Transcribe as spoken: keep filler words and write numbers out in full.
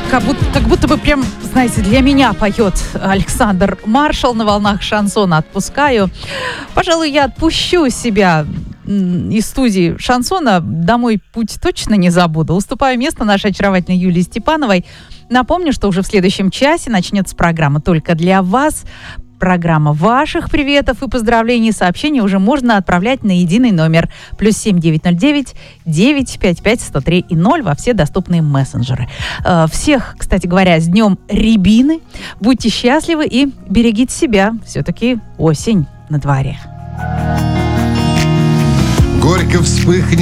Как будто, как будто бы прям, знаете, для меня поет Александр Маршал на волнах шансона «Отпускаю». Пожалуй, я отпущу себя из студии шансона. Домой путь точно не забуду. Уступаю место нашей очаровательной Юлии Степановой. Напомню, что уже в следующем часе начнется программа «Только для вас». Программа ваших приветов и поздравлений. Сообщения уже можно отправлять на единый номер плюс семь девятьсот девять девятьсот пятьдесят пять сто три и ноль во все доступные мессенджеры. Всех, кстати говоря, с днем Рябины. Будьте счастливы и берегите себя. Все-таки осень на дворе. Горько вспыхнет